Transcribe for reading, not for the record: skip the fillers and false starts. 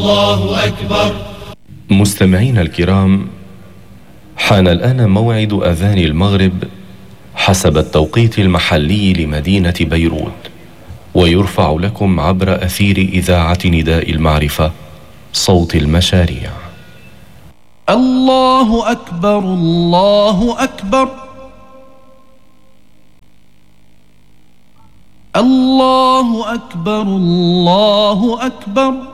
الله أكبر. مستمعينا الكرام، حان الآن موعد أذان المغرب حسب التوقيت المحلي لمدينة بيروت، ويرفع لكم عبر أثير إذاعة نداء المعرفة صوت المشاريع. الله أكبر الله أكبر الله أكبر الله أكبر